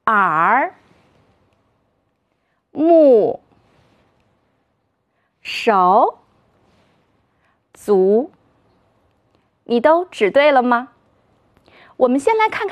耳、目、手、足，你都指对了吗？我们先来看看